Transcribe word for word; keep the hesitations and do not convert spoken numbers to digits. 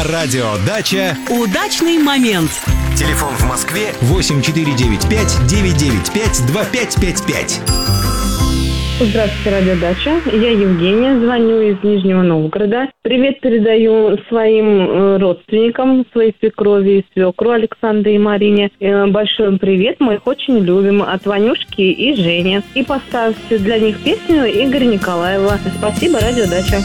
На радио «Дача» удачный момент. Телефон в Москве восемь четыре девять пять девять девять пять два пять пять пять. Здравствуйте, радио «Дача». Я Евгения, звоню из Нижнего Новгорода. Привет передаю своим родственникам, своей свекрови и свекру Александре и Марине. Большой привет, мы их очень любим, от Ванюшки и Жени. И поставьте для них песню Игоря Николаева. Спасибо, радио «Дача».